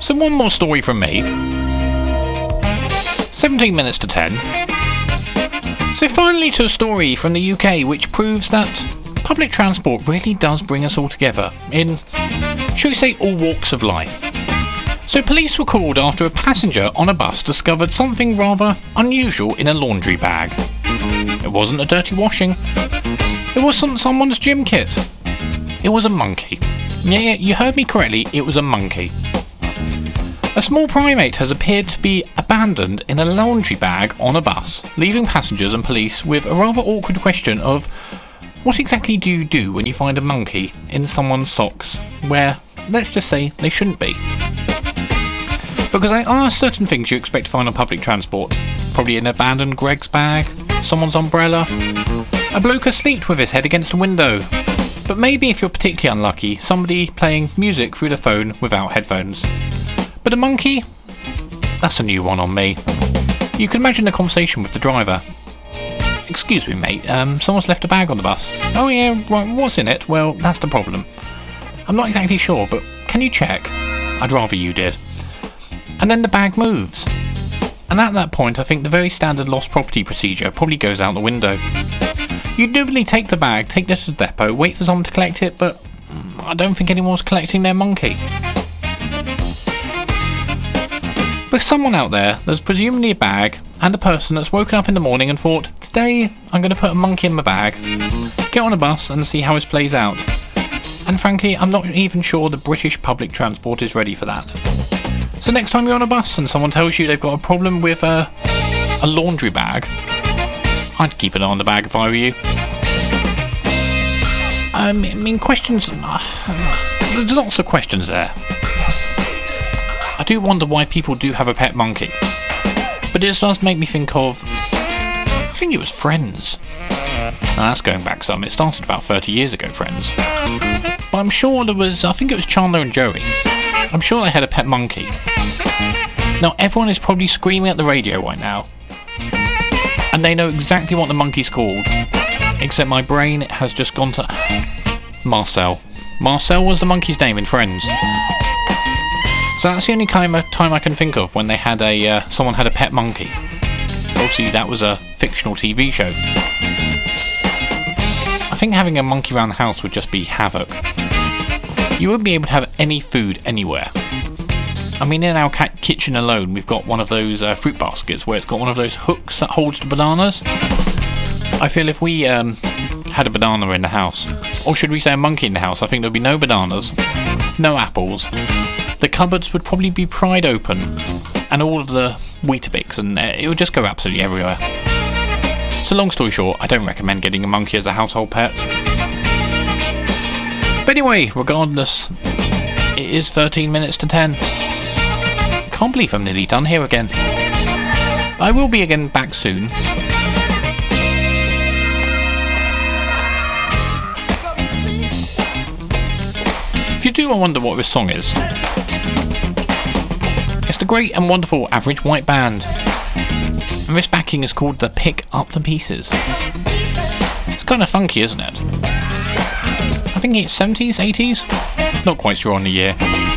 So one more story from me. 17 minutes to 10. So finally to a story from the UK which proves that public transport really does bring us all together in, shall we say, all walks of life. So police were called after a passenger on a bus discovered something rather unusual in a laundry bag. It wasn't a dirty washing. It wasn't someone's gym kit. It was a monkey. Yeah, you heard me correctly, it was a monkey. A small primate has appeared to be abandoned in a laundry bag on a bus, leaving passengers and police with a rather awkward question of what exactly do you do when you find a monkey in someone's socks where, let's just say, they shouldn't be? Because there are certain things you expect to find on public transport. Probably an abandoned Greggs bag, someone's umbrella, a bloke asleep with his head against a window. But maybe if you're particularly unlucky, somebody playing music through the phone without headphones. But a monkey? That's a new one on me. You can imagine the conversation with the driver. Excuse me, mate, someone's left a bag on the bus. Oh yeah, right, what's in it? Well, that's the problem. I'm not exactly sure, but can you check? I'd rather you did. And then the bag moves. And at that point, I think the very standard lost property procedure probably goes out the window. You'd normally take the bag, take this to the depot, wait for someone to collect it, but I don't think anyone's collecting their monkey. But someone out there, there's presumably a bag and a person that's woken up in the morning and thought, today I'm going to put a monkey in my bag, get on a bus and see how this plays out. And frankly, I'm not even sure the British public transport is ready for that. So next time you're on a bus and someone tells you they've got a problem with a laundry bag, I'd keep an eye on the bag if I were you. I mean, questions... there's lots of questions there. I do wonder why people do have a pet monkey. But it does make me think of... I think it was Friends. Now that's going back some. It started about 30 years ago, Friends. But I'm sure there was... I think it was Chandler and Joey. I'm sure they had a pet monkey. Now everyone is probably screaming at the radio right now. And they know exactly what the monkey's called. Except my brain has just gone to... Marcel. Marcel was the monkey's name in Friends. So that's the only time I can think of when they had someone had a pet monkey. Obviously that was a fictional TV show. I think having a monkey around the house would just be havoc. You wouldn't be able to have any food anywhere. I mean, in our kitchen alone, we've got one of those fruit baskets where it's got one of those hooks that holds the bananas. I feel if we had a banana in the house, or should we say a monkey in the house, I think there'd be no bananas, no apples. The cupboards would probably be pried open, and all of the Weetabix, and it would just go absolutely everywhere. So long story short, I don't recommend getting a monkey as a household pet. But anyway, regardless, it is 13 minutes to 10. Can't believe I'm nearly done here again. I will be again back soon. If you do wonder what this song is, it's the great and wonderful Average White Band, and this backing is called the Pick Up the Pieces. It's kind of funky, isn't it? I think it's 70s, 80s? Not quite sure on the year.